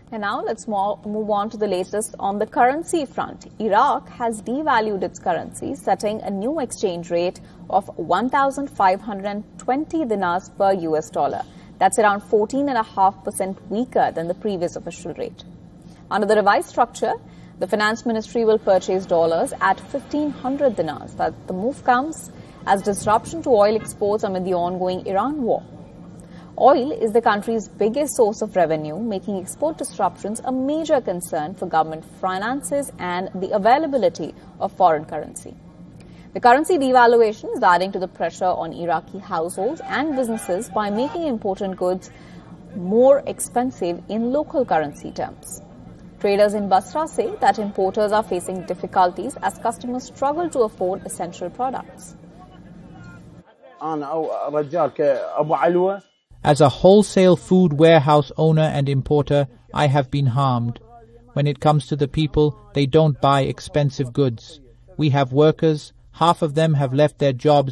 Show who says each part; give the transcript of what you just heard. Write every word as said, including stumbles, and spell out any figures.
Speaker 1: And now let's move on to the latest on the currency front. Iraq has devalued its currency, setting a new exchange rate of one thousand five hundred twenty dinars per U S dollar. That's around fourteen point five percent weaker than the previous official rate. Under the revised structure, the finance ministry will purchase dollars at fifteen hundred dinars. That the move comes as disruption to oil exports amid the ongoing Iran war. Oil is the country's biggest source of revenue, making export disruptions a major concern for government finances and the availability of foreign currency. The currency devaluation is adding to the pressure on Iraqi households and businesses by making important goods more expensive in local currency terms. Traders in Basra say that importers are facing difficulties as customers struggle to afford essential products.
Speaker 2: As a wholesale food warehouse owner and importer, I have been harmed. When it comes to the people, they don't buy expensive goods. We have workers, half of them have left their jobs